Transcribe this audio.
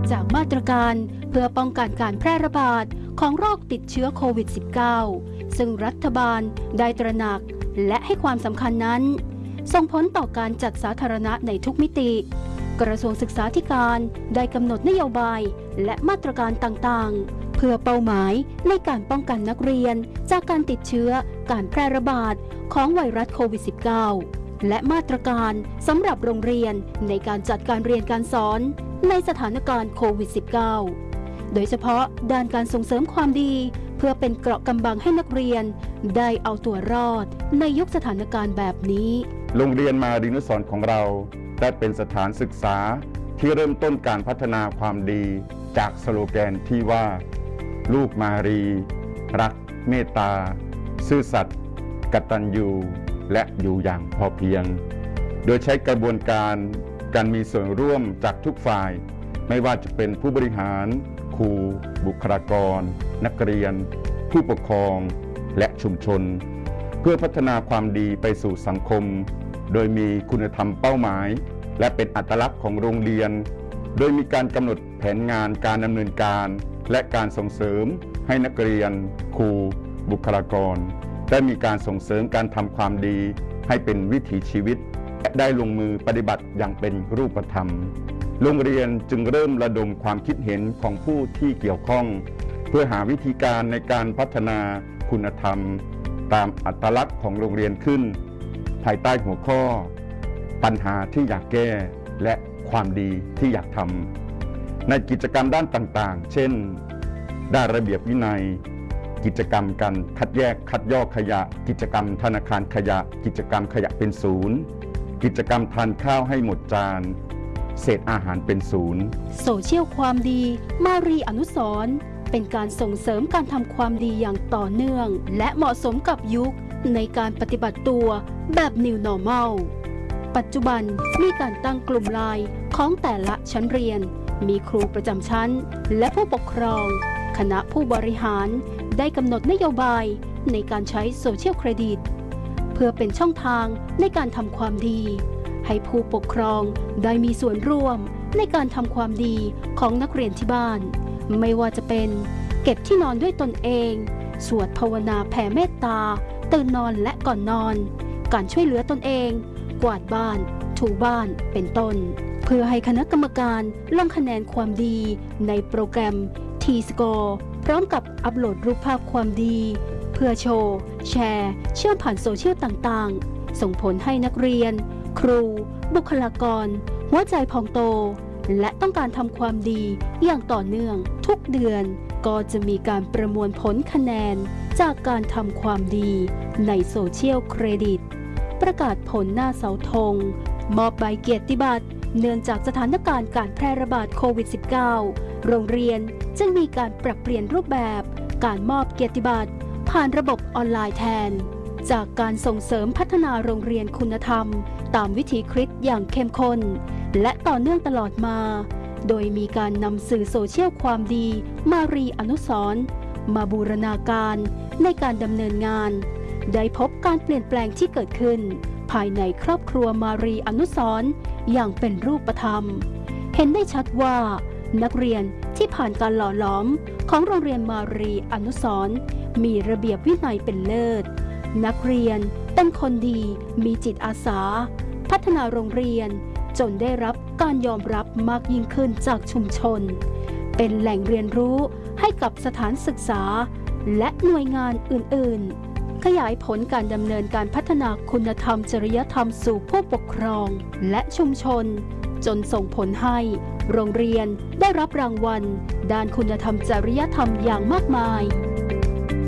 จากมาตรการเพื่อป้องกันการแพร่ระบาดของโรคติดเชื้อโควิด -19 ซึ่งรัฐบาลได้ตระหนักและให้ความสำคัญนั้นส่งผลต่อการจัดสาธารณะในทุกมิติกระทรวงศึกษาธิการได้กำหนดนโยบายและมาตรการต่างๆเพื่อเป้าหมายในการป้องกันนักเรียนจากการติดเชื้อการแพร่ระบาดของไวรัสโควิด -19 และมาตรการสำหรับโรงเรียนในการจัดการเรียนการสอนในสถานการณ์โควิด -19 โดยเฉพาะด้านการส่งเสริมความดีเพื่อเป็นเกราะกำบังให้นักเรียนได้เอาตัวรอดในยุคสถานการณ์แบบนี้โรงเรียนมารีนุสรณ์ของเราได้เป็นสถานศึกษาที่เริ่มต้นการพัฒนาความดีจากสโลแกนที่ว่าลูกมารีรักเมตตาซื่อสัตย์กตัญญูและอยู่อย่างพอเพียงโดยใช้กระบวนการมีส่วนร่วมจากทุกฝ่ายไม่ว่าจะเป็นผู้บริหารครูบุคลากรนักเรียนผู้ปกครองและชุมชนเพื่อพัฒนาความดีไปสู่สังคมโดยมีคุณธรรมเป้าหมายและเป็นอัตลักษณ์ของโรงเรียนโดยมีการกำหนดแผนงานการดำเนินการและการส่งเสริมให้นักเรียนครูบุคลากรได้มีการส่งเสริมการทำความดีให้เป็นวิถีชีวิตและได้ลงมือปฏิบัติอย่างเป็นรูปธรรมโรงเรียนจึงเริ่มระดมความคิดเห็นของผู้ที่เกี่ยวข้องเพื่อหาวิธีการในการพัฒนาคุณธรรมตามอัตลักษณ์ของโรงเรียนขึ้นภายใต้หัวข้อปัญหาที่อยากแก้และความดีที่อยากทำในกิจกรรมด้านต่างๆเช่นด้านระเบียบวินัยกิจกรรมการคัดแยกคัดย่อขยะกิจกรรมธนาคารขยะกิจกรรมขยะเป็นศูนย์กิจกรรมทานข้าวให้หมดจานเศษอาหารเป็นศูนย์โซเชียลความดีมารีอนุสรณ์เป็นการส่งเสริมการทำความดีอย่างต่อเนื่องและเหมาะสมกับยุคในการปฏิบัติตัวแบบ New Normal ปัจจุบันมีการตั้งกลุ่มไลน์ของแต่ละชั้นเรียนมีครูประจำชั้นและผู้ปกครองคณะผู้บริหารได้กำหนดนโยบายในการใช้โซเชียลเครดิตเพื่อเป็นช่องทางในการทำความดีให้ผู้ปกครองได้มีส่วนร่วมในการทำความดีของนักเรียนที่บ้านไม่ว่าจะเป็นเก็บที่นอนด้วยตนเองสวดภาวนาแผ่เมตตาตื่นนอนและก่อนนอนการช่วยเหลือตนเองกวาดบ้านถูบ้านเป็นต้นเพื่อให้คณะกรรมการลงคะแนนความดีในโปรแกรม T-Score พร้อมกับอัปโหลดรูปภาพความดีเพื่อโชว์แชร์เชื่อมผ่านโซเชียลต่างๆส่งผลให้นักเรียนครูบุคลากรหัวใจพองโตและต้องการทำความดีอย่างต่อเนื่องทุกเดือนก็จะมีการประมวลผลคะแนนจากการทำความดีในโซเชียลเครดิตประกาศผลหน้าเสาธงมอบใบเกียรติบัตรเนื่องจากสถานการณ์การแพร่ระบาดโควิด -19 โรงเรียนจึงมีการปรับเปลี่ยนรูปแบบการมอบเกียรติบัตรผ่านระบบออนไลน์แทนจากการส่งเสริมพัฒนาโรงเรียนคุณธรรมตามวิถีคริสต์อย่างเข้มข้นและต่อเนื่องตลอดมาโดยมีการนำสื่อโซเชียลความดีมารีอนุสรณ์มาบูรณาการในการดำเนินงานได้พบการเปลี่ยนแปลงที่เกิดขึ้นภายในครอบครัวมารีอนุสรณ์อย่างเป็นรูปธรรมเห็นได้ชัดว่านักเรียนที่ผ่านการหล่อหลอมของโรงเรียนมารีอนุสรณ์มีระเบียบวินัยเป็นเลิศนักเรียนเป็นคนดีมีจิตอาสาพัฒนาโรงเรียนจนได้รับการยอมรับมากยิ่งขึ้นจากชุมชนเป็นแหล่งเรียนรู้ให้กับสถานศึกษาและหน่วยงานอื่นๆขยายผลการดำเนินการพัฒนาคุณธรรมจริยธรรมสู่ผู้ปกครองและชุมชนจนส่งผลให้โรงเรียนได้รับรางวัลด้านคุณธรรมจริยธรรมอย่างมากมาย